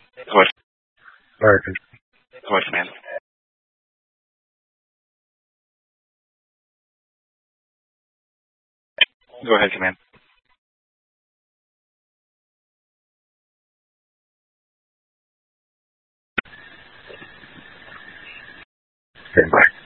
Voice, American. voicemail. Go ahead, command. Okay, bye.